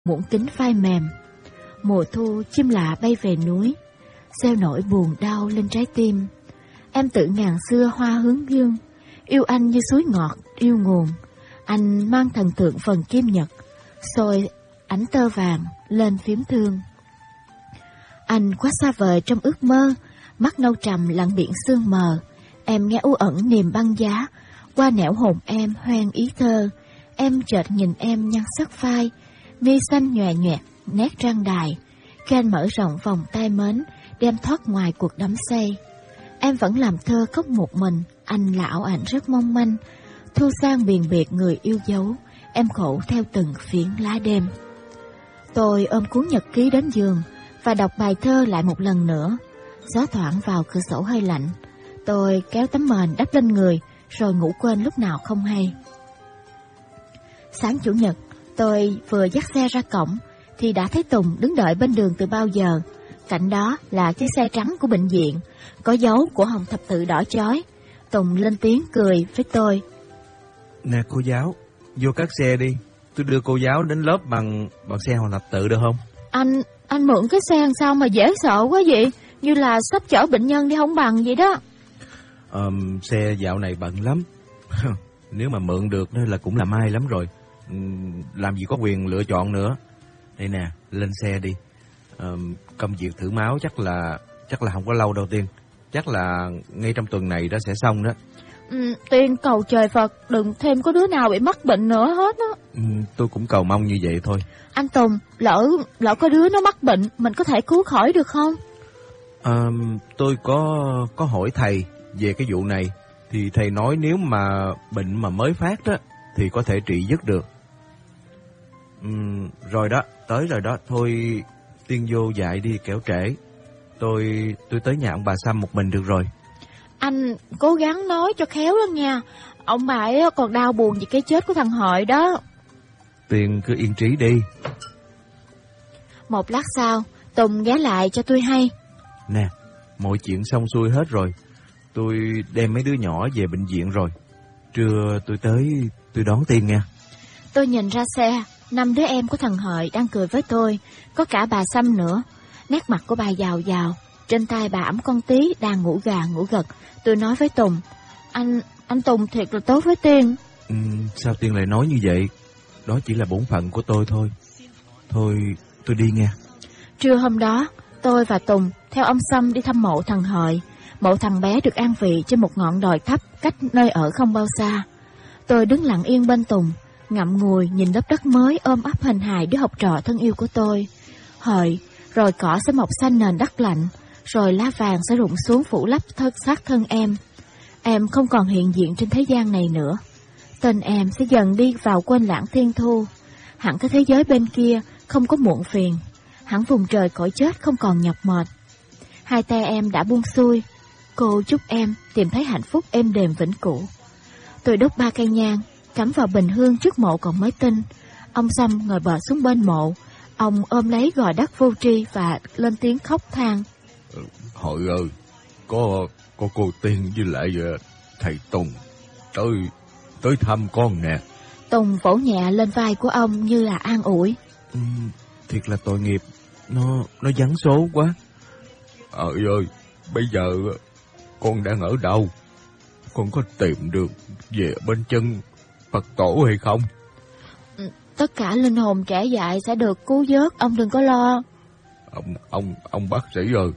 muỗng kính phai mềm. Mùa thu chim lạ bay về núi, gieo nỗi buồn đau lên trái tim. Em tự ngàn xưa hoa hướng dương, yêu anh như suối ngọt yêu nguồn. Anh mang thần tượng phần kim nhật, soi ánh tơ vàng lên phím thương. Anh quá xa vời trong ước mơ, mắt nâu trầm lặng biển sương mờ. Em nghe u ẩn niềm băng giá, qua nẻo hồn em hoen ý thơ. Em chợt nhìn em nhăn sắc phai, mi xanh nhòe nhoẹt nét răng đài. Khi anh mở rộng vòng tay mến, đem thoát ngoài cuộc đắm say. Em vẫn làm thơ khóc một mình, anh là ảo ảnh rất mong manh. Thu sang biền biệt người yêu dấu, em khổ theo từng phiến lá đêm. Tôi ôm cuốn nhật ký đến giường và đọc bài thơ lại một lần nữa. Gió thoảng vào cửa sổ hơi lạnh, tôi kéo tấm mền đắp lên người rồi ngủ quên lúc nào không hay. Sáng chủ nhật, tôi vừa dắt xe ra cổng thì đã thấy Tùng đứng đợi bên đường từ bao giờ. Cạnh đó là chiếc xe trắng của bệnh viện, có dấu của hồng thập tự đỏ chói. Tùng lên tiếng cười với tôi. Nè cô giáo, vô cắt xe đi. Tôi đưa cô giáo đến lớp bằng xe hồng thập tự được không? Anh mượn cái xe làm sao mà dễ sợ quá vậy? Như là sắp chở bệnh nhân đi không bằng vậy đó. Xe dạo này bận lắm. Nếu mà mượn được là cũng là may lắm rồi. Làm gì có quyền lựa chọn nữa. Đây nè, lên xe đi. Công việc thử máu chắc là không có lâu đâu Tiên. Chắc là ngay trong tuần này đó sẽ xong đó. Tiên cầu trời Phật đừng thêm có đứa nào bị mắc bệnh nữa hết á. Tôi cũng cầu mong như vậy thôi. Anh Tùng, lỡ có đứa nó mắc bệnh, mình có thể cứu khỏi được không? Tôi có hỏi thầy về cái vụ này, thì thầy nói nếu mà bệnh mà mới phát đó thì có thể trị dứt được. Rồi đó, tới rồi đó, thôi Tiên vô dạy đi kẻo trễ. Tôi tới nhà ông bà Sâm một mình được rồi. Anh cố gắng nói cho khéo lắm nha. Ông bà ấy còn đau buồn vì cái chết của thằng Hội đó. Tiên cứ yên trí đi. Một lát sau, Tùng ghé lại cho tôi hay. Nè, mọi chuyện xong xuôi hết rồi. Tôi đem mấy đứa nhỏ về bệnh viện rồi. Trưa tôi tới tôi đón Tiên nha. Tôi nhìn ra xe, 5 đứa em của thằng Hợi đang cười với tôi, có cả bà Sâm nữa. Nét mặt của bà giàu giàu, trên tay bà ẵm con Tí đang ngủ gà ngủ gật. Tôi nói với Tùng, anh Tùng thiệt là tốt với Tiên. Sao Tiên lại nói như vậy? Đó chỉ là bổn phận của tôi thôi. Thôi tôi đi nha. Trưa hôm đó, tôi và Tùng theo ông Sâm đi thăm mộ thằng Hợi. Mộ thằng bé được an vị trên một ngọn đồi thấp cách nơi ở không bao xa. Tôi đứng lặng yên bên Tùng, ngậm ngùi nhìn lớp đất mới ôm ấp hình hài đứa học trò thân yêu của tôi. Hợi, rồi cỏ sẽ mọc xanh nền đất lạnh, rồi lá vàng sẽ rụng xuống phủ lấp xác thân em. Em không còn hiện diện trên thế gian này nữa. Tên em sẽ dần đi vào quên lãng thiên thu. Hẳn cái thế giới bên kia không có muộn phiền. Hẳn vùng trời cõi chết không còn nhọc mệt. Hai tay em đã buông xuôi. Cô chúc em tìm thấy hạnh phúc êm đềm vĩnh cửu. Tôi đốt 3 cây nhang, cắm vào bình hương trước mộ còn mới tinh. Ông Sâm ngồi bò xuống bên mộ. Ông ôm lấy gò đất vô tri và lên tiếng khóc than. Hội ơi, có cô Tiên với lại thầy Tùng tới thăm con nè. Tùng vỗ nhẹ lên vai của ông như là an ủi. Thiệt là tội nghiệp, nó vắng số quá. Ơi, bây giờ con đang ở đâu? Con có tìm được về bên chân Phật tổ hay không? Tất cả linh hồn trẻ dại sẽ được cứu vớt, ông đừng có lo. Ông bác sĩ ơi,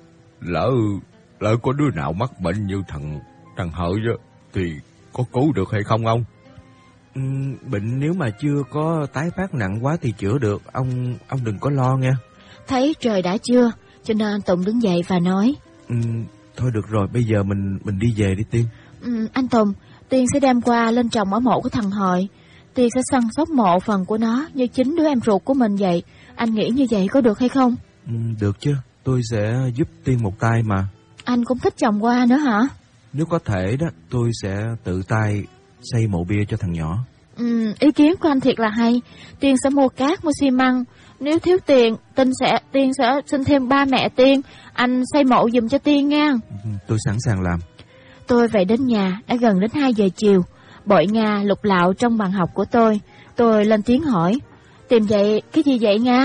lỡ có đứa nào mắc bệnh như thằng Hợi đó, thì có cứu được hay không ông? Bệnh nếu mà chưa có tái phát nặng quá thì chữa được, ông đừng có lo nha. Thấy trời đã trưa, cho nên Tùng đứng dậy và nói. Thôi được rồi, bây giờ mình đi về đi Tiên. Anh Tùng, Tiên sẽ đem qua lên trồng ở mộ của thằng Hợi. Tiên sẽ săn sóc mộ phần của nó như chính đứa em ruột của mình vậy. Anh nghĩ như vậy có được hay không? Được chứ, tôi sẽ giúp Tiên một tay mà. Anh cũng thích trồng hoa nữa hả? Nếu có thể đó, tôi sẽ tự tay xây mộ bia cho thằng nhỏ. Ý kiến của anh thiệt là hay. Tiên sẽ mua cát, mua xi măng. Nếu thiếu tiền, Tiên sẽ xin thêm ba mẹ Tiên. Anh xây mộ giùm cho Tiên nha. Tôi sẵn sàng làm. Tôi về đến nhà đã gần đến 2 giờ chiều. Bội Nga lục lạo trong bàn học của tôi lên tiếng hỏi. Tìm vậy cái gì vậy Nga?